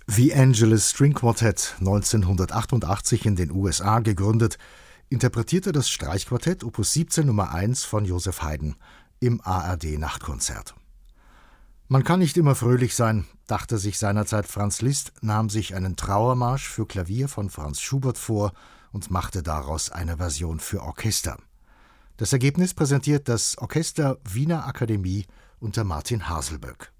The Angeles String Quartet, 1988 in den USA gegründet, interpretierte das Streichquartett Opus 17 Nummer 1 von Joseph Haydn im ARD-Nachtkonzert. Man kann nicht immer fröhlich sein, dachte sich seinerzeit Franz Liszt, nahm sich einen Trauermarsch für Klavier von Franz Schubert vor und machte daraus eine Version für Orchester. Das Ergebnis präsentiert das Orchester Wiener Akademie unter Martin Haselböck.